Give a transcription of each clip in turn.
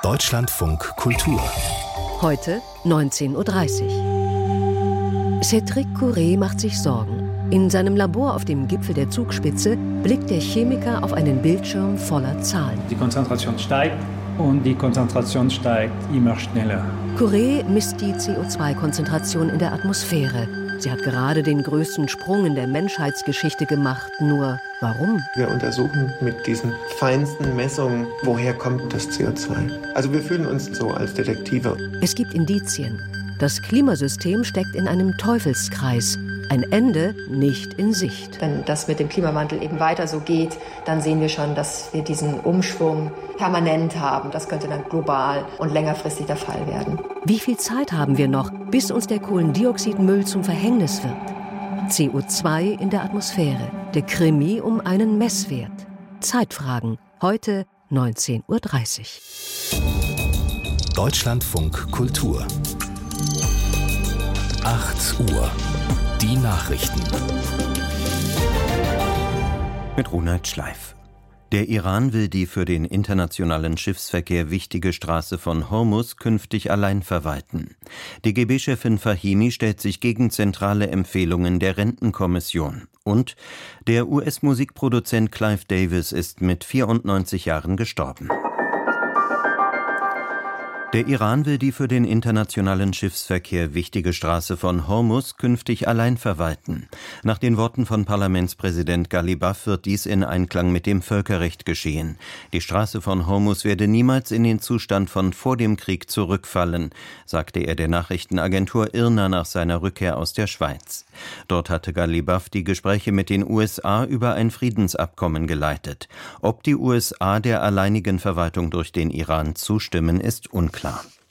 Deutschlandfunk Kultur. Heute 19:30 Uhr. Cédric Courret macht sich Sorgen. In seinem Labor auf dem Gipfel der Zugspitze blickt der Chemiker auf einen Bildschirm voller Zahlen. Die Konzentration steigt und die Konzentration steigt immer schneller. Courret misst die CO2-Konzentration in der Atmosphäre. Sie hat gerade den größten Sprung in der Menschheitsgeschichte gemacht. Nur warum? Wir untersuchen mit diesen feinsten Messungen, woher kommt das CO2. Also wir fühlen uns so als Detektive. Es gibt Indizien. Das Klimasystem steckt in einem Teufelskreis. Ein Ende nicht in Sicht. Wenn das mit dem Klimawandel eben weiter so geht, dann sehen wir schon, dass wir diesen Umschwung permanent haben. Das könnte dann global und längerfristig der Fall werden. Wie viel Zeit haben wir noch, bis uns der Kohlendioxidmüll zum Verhängnis wird? CO2 in der Atmosphäre. Der Krimi um einen Messwert. Zeitfragen. Heute 19:30 Uhr. Deutschlandfunk Kultur. 8 Uhr. Die Nachrichten. Mit Ronald Schleif. Der Iran will die für den internationalen Schiffsverkehr wichtige Straße von Hormuz künftig allein verwalten. DGB-Chefin Fahimi stellt sich gegen zentrale Empfehlungen der Rentenkommission. Und der US-Musikproduzent Clive Davis ist mit 94 Jahren gestorben. Der Iran will die für den internationalen Schiffsverkehr wichtige Straße von Hormuz künftig allein verwalten. Nach den Worten von Parlamentspräsident Ghalibaf wird dies in Einklang mit dem Völkerrecht geschehen. Die Straße von Hormuz werde niemals in den Zustand von vor dem Krieg zurückfallen, sagte er der Nachrichtenagentur IRNA nach seiner Rückkehr aus der Schweiz. Dort hatte Ghalibaf die Gespräche mit den USA über ein Friedensabkommen geleitet. Ob die USA der alleinigen Verwaltung durch den Iran zustimmen, ist unklar.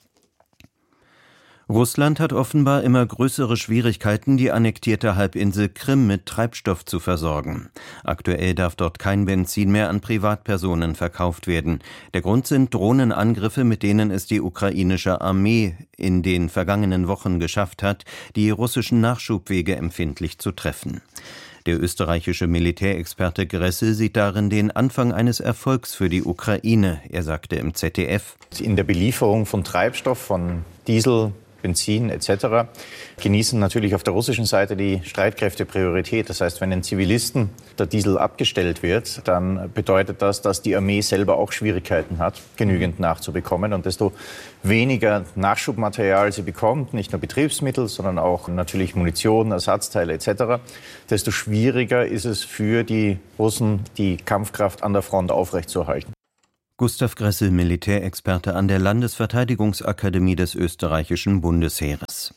Russland hat offenbar immer größere Schwierigkeiten, die annektierte Halbinsel Krim mit Treibstoff zu versorgen. Aktuell darf dort kein Benzin mehr an Privatpersonen verkauft werden. Der Grund sind Drohnenangriffe, mit denen es die ukrainische Armee in den vergangenen Wochen geschafft hat, die russischen Nachschubwege empfindlich zu treffen. Der österreichische Militärexperte Gressel sieht darin den Anfang eines Erfolgs für die Ukraine. Er sagte im ZDF: In der Belieferung von Treibstoff, von Diesel, Benzin etc. genießen natürlich auf der russischen Seite die Streitkräfte Priorität. Das heißt, wenn den Zivilisten der Diesel abgestellt wird, dann bedeutet das, dass die Armee selber auch Schwierigkeiten hat, genügend nachzubekommen. Und desto weniger Nachschubmaterial sie bekommt, nicht nur Betriebsmittel, sondern auch natürlich Munition, Ersatzteile etc., desto schwieriger ist es für die Russen, die Kampfkraft an der Front aufrechtzuerhalten. Gustav Gressel, Militärexperte an der Landesverteidigungsakademie des österreichischen Bundesheeres.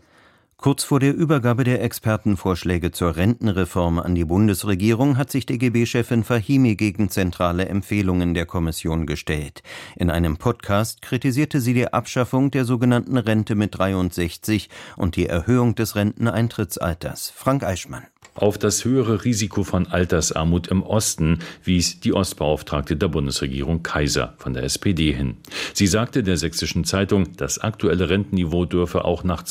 Kurz vor der Übergabe der Expertenvorschläge zur Rentenreform an die Bundesregierung hat sich DGB-Chefin Fahimi gegen zentrale Empfehlungen der Kommission gestellt. In einem Podcast kritisierte sie die Abschaffung der sogenannten Rente mit 63 und die Erhöhung des Renteneintrittsalters. Frank Eichmann. Auf das höhere Risiko von Altersarmut im Osten wies die Ostbeauftragte der Bundesregierung Kaiser von der SPD hin. Sie sagte der Sächsischen Zeitung, das aktuelle Rentenniveau dürfe auch nach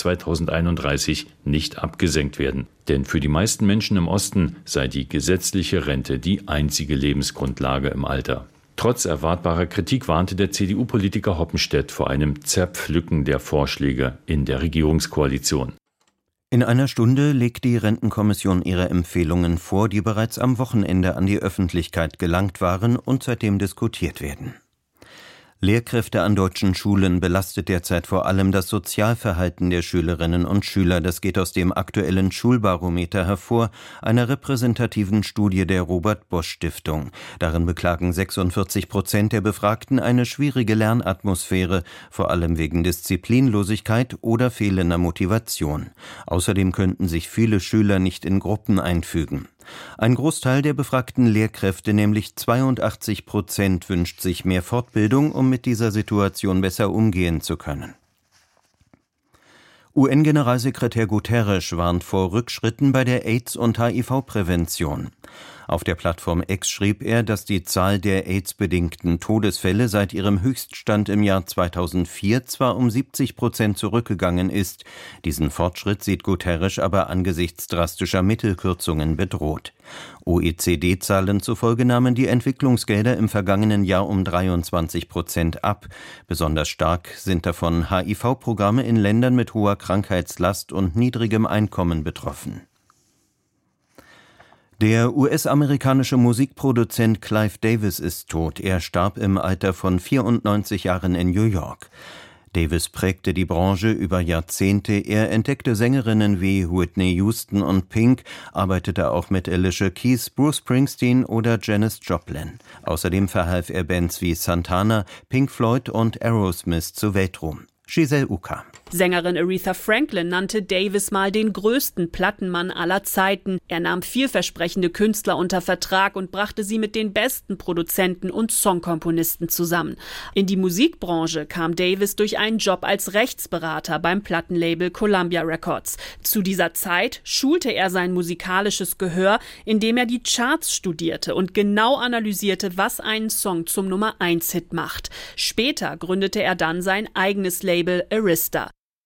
2031 nicht abgesenkt werden. Denn für die meisten Menschen im Osten sei die gesetzliche Rente die einzige Lebensgrundlage im Alter. Trotz erwartbarer Kritik warnte der CDU-Politiker Hoppenstedt vor einem Zerpflücken der Vorschläge in der Regierungskoalition. In einer Stunde legt die Rentenkommission ihre Empfehlungen vor, die bereits am Wochenende an die Öffentlichkeit gelangt waren und seitdem diskutiert werden. Lehrkräfte an deutschen Schulen belastet derzeit vor allem das Sozialverhalten der Schülerinnen und Schüler. Das geht aus dem aktuellen Schulbarometer hervor, einer repräsentativen Studie der Robert-Bosch-Stiftung. Darin beklagen 46% der Befragten eine schwierige Lernatmosphäre, vor allem wegen Disziplinlosigkeit oder fehlender Motivation. Außerdem könnten sich viele Schüler nicht in Gruppen einfügen. Ein Großteil der befragten Lehrkräfte, nämlich 82%, wünscht sich mehr Fortbildung, um mit dieser Situation besser umgehen zu können. UN-Generalsekretär Guterres warnt vor Rückschritten bei der AIDS- und HIV-Prävention. Auf der Plattform X schrieb er, dass die Zahl der AIDS-bedingten Todesfälle seit ihrem Höchststand im Jahr 2004 zwar um 70% zurückgegangen ist. Diesen Fortschritt sieht Guterres aber angesichts drastischer Mittelkürzungen bedroht. OECD-Zahlen zufolge nahmen die Entwicklungsgelder im vergangenen Jahr um 23% ab. Besonders stark sind davon HIV-Programme in Ländern mit hoher Krankheitslast und niedrigem Einkommen betroffen. Der US-amerikanische Musikproduzent Clive Davis ist tot. Er starb im Alter von 94 Jahren in New York. Davis prägte die Branche über Jahrzehnte. Er entdeckte Sängerinnen wie Whitney Houston und Pink, arbeitete auch mit Alicia Keys, Bruce Springsteen oder Janis Joplin. Außerdem verhalf er Bands wie Santana, Pink Floyd und Aerosmith zu Weltruhm. Giselle Uka. Sängerin Aretha Franklin nannte Davis mal den größten Plattenmann aller Zeiten. Er nahm vielversprechende Künstler unter Vertrag und brachte sie mit den besten Produzenten und Songkomponisten zusammen. In die Musikbranche kam Davis durch einen Job als Rechtsberater beim Plattenlabel Columbia Records. Zu dieser Zeit schulte er sein musikalisches Gehör, indem er die Charts studierte und genau analysierte, was einen Song zum Nummer-1-Hit macht. Später gründete er dann sein eigenes Label Arista.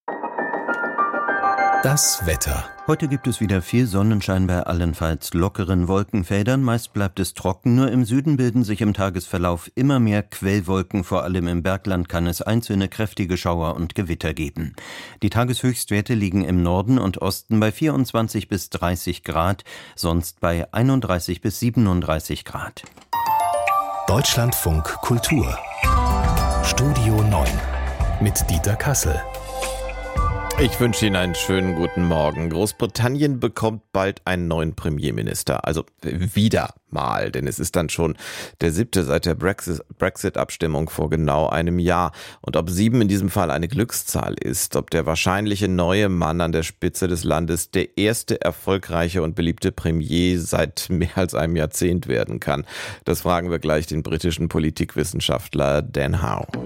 Das Wetter. Heute gibt es wieder viel Sonnenschein bei allenfalls lockeren Wolkenfeldern. Meist bleibt es trocken, nur im Süden bilden sich im Tagesverlauf immer mehr Quellwolken. Vor allem im Bergland kann es einzelne kräftige Schauer und Gewitter geben. Die Tageshöchstwerte liegen im Norden und Osten bei 24 bis 30 Grad, sonst bei 31 bis 37 Grad. Deutschlandfunk Kultur. Studio 9 mit Dieter Kassel. Ich wünsche Ihnen einen schönen guten Morgen. Großbritannien bekommt bald einen neuen Premierminister. Also wieder mal, denn es ist dann schon der 7. seit der Brexit-Abstimmung vor genau einem Jahr. Und ob 7 in diesem Fall eine Glückszahl ist, ob der wahrscheinliche neue Mann an der Spitze des Landes der erste erfolgreiche und beliebte Premier seit mehr als einem Jahrzehnt werden kann, das fragen wir gleich den britischen Politikwissenschaftler Dan Howe.